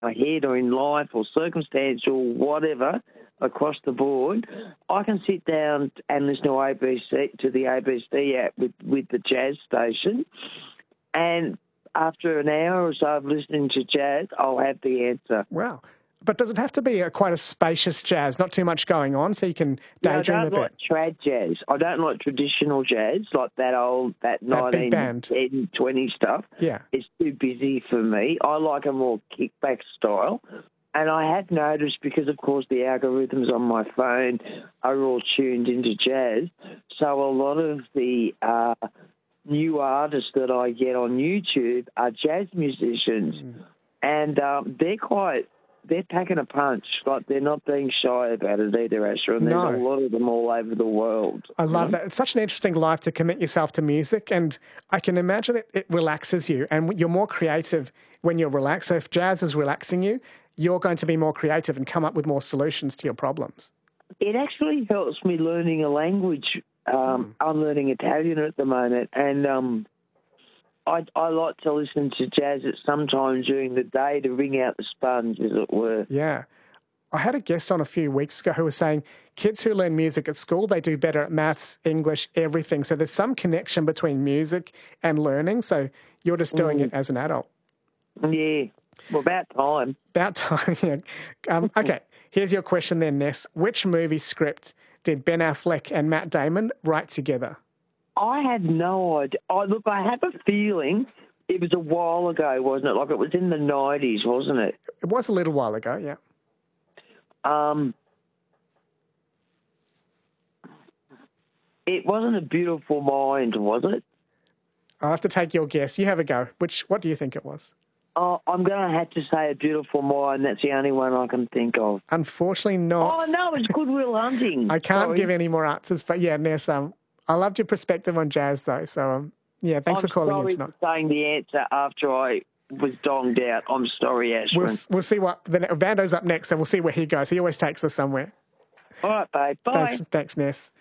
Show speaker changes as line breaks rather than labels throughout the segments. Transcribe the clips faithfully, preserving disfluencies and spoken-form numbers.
my head or in life or circumstantial, whatever, across the board, I can sit down and listen to A B C to the A B C app with, with the jazz station, and after an hour or so of listening to jazz, I'll have the answer.
Wow. But does it have to be a, quite a spacious jazz, not too much going on, so you can daydream
no, I
a
don't like
bit?
trad jazz. I don't like traditional jazz, like that old, that,
That big
nineteen
band.
ten, twenty stuff.
Yeah.
It's too busy for me. I like a more kickback style. And I have noticed, because, of course, the algorithms on my phone are all tuned into jazz, so a lot of the uh, new artists that I get on YouTube are jazz musicians, mm. and um, they're quite... They're packing a punch. Like, they're not being shy about it either, Asher. And
no.
there's a lot of them all over the world.
I love know? that. It's such an interesting life to commit yourself to music, and I can imagine it, it relaxes you, and you're more creative when you're relaxed. So if jazz is relaxing you, you're going to be more creative and come up with more solutions to your problems.
It actually helps me learning a language. Um, mm. I'm learning Italian at the moment, and... Um, I, I like to listen to jazz at some time during the day to wring out the sponge, as it were.
Yeah. I had a guest on a few weeks ago who was saying kids who learn music at school, they do better at maths, English, everything. So there's some connection between music and learning. So you're just doing mm. it as an adult.
Yeah. Well, about time.
About time, yeah. Um, okay, here's your question then, Ness. Which movie script did Ben Affleck and Matt Damon write together?
I had no idea. Oh, look, I have a feeling it was a while ago, wasn't it? Like, it was in the nineties, wasn't it?
It was a little while ago, yeah.
Um, it wasn't A Beautiful Mind, was it?
I'll have to take your guess. You have a go. Which? What do you think it was?
Oh, I'm going to have to say A Beautiful Mind. That's the only one I can think of.
Unfortunately not.
Oh, no, it's Good Will Hunting.
I can't
Sorry.
give any more answers, but yeah, Ness, um, I loved your perspective on jazz, though. So, um, yeah, thanks
I'm
for calling in tonight.
I'm sorry for saying the answer after I was donged out. I'm sorry, Ashwin.
We'll, we'll see what... The, Vando's up next, and we'll see where he goes. He always takes us somewhere.
All right, babe. Bye.
Thanks, thanks, Ness.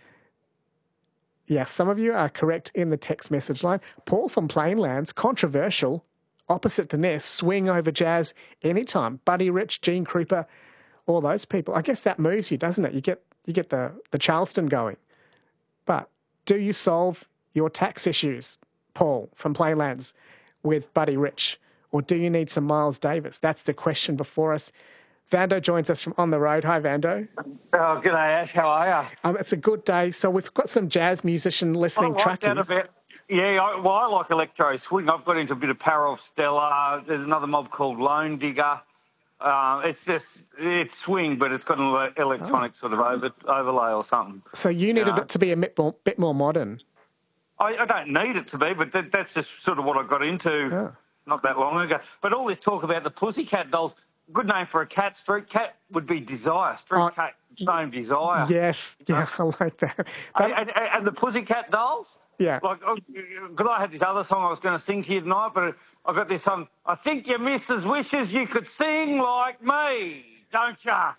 Yeah, some of you are correct in the text message line. Paul from Plainlands, controversial, opposite to Ness, swing over jazz anytime. Buddy Rich, Gene Krupa, all those people. I guess that moves you, doesn't it? You get you get the, the Charleston going. But... do you solve your tax issues, Paul from Plainlands, with Buddy Rich? Or do you need some Miles Davis? That's the question before us. Vando joins us from On the Road. Hi, Vando.
Oh, g'day, Ash. How are you?
Um, it's a good day. So we've got some jazz musician listening
I like
truckies.
That a bit. Yeah, I, well, I like electro swing. I've got into a bit of Parov Stella. There's another mob called Lone Digger. Uh, it's just, it's swing, but it's got an electronic oh. sort of over, overlay or something.
So you needed you know? it to be a bit more, bit more modern?
I, I don't need it to be, but that, that's just sort of what I got into oh. not that long ago. But all this talk about the Pussycat Dolls, good name for a cat, street cat would be Desire. Street oh. cat, name Desire.
Yes, yeah, I like that. that...
And, and, and the Pussycat Dolls?
Yeah.
Like, because I had this other song I was going to sing to you tonight, but I got this song. I think your missus wishes you could sing like me, don't ya?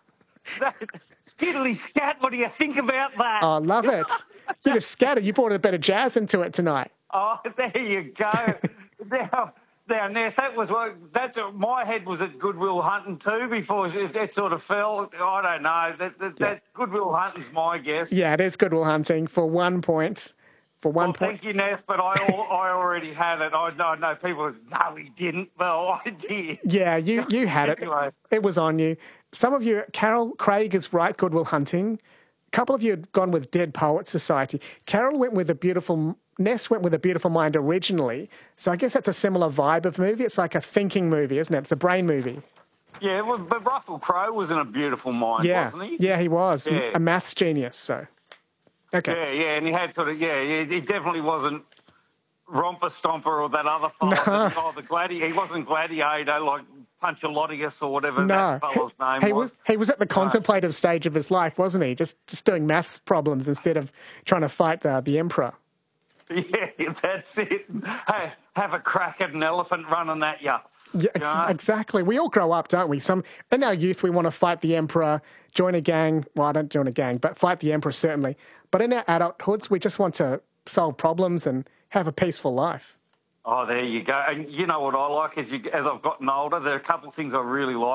Skiddly scat, what do you think about that?
Oh, I love it. You just scattered. You brought a bit of jazz into it tonight.
Oh, there you go. now, now, Ness, that was what, that's, my head was at Good Will Hunting too before it, it sort of fell. I don't know. That, that, yeah. that Good Will Hunting's my guess.
Yeah, it is Good Will Hunting for one point. For one
well,
point.
Thank you, Ness, but I I already had it. I know, no, people, no, he didn't. Well, I did.
Yeah, you, you had
anyway.
it. It was on you. Some of you, Carol Craig is right, Good Will Hunting. A couple of you had gone with Dead Poets Society. Carol went with a beautiful, Ness went with A Beautiful Mind originally. So I guess that's a similar vibe of movie. It's like a thinking movie, isn't it? It's a brain movie.
Yeah, well, but Russell Crowe was in A Beautiful Mind,
yeah.
wasn't he?
Yeah, he was.
Yeah.
A maths genius, so... Okay.
Yeah, yeah, and he had sort of, yeah, he, he definitely wasn't Romper Stomper or that other fellow.
No.
Oh, the Gladi- he wasn't Gladiator, like Punchalotius or whatever
no.
that fellow's name
he
was.
was. He was at the no. contemplative stage of his life, wasn't he? Just just doing maths problems instead of trying to fight the, the emperor.
Yeah, that's it. Hey, have a crack at an elephant running at you.
Yeah, ex- exactly. We all grow up, don't we? Some in our youth, we want to fight the emperor, join a gang. Well, I don't join a gang, but fight the emperor certainly. But in our adulthoods, we just want to solve problems and have a peaceful life.
Oh, there you go. And you know what I like is, you, as I've gotten older, there are a couple of things I really like.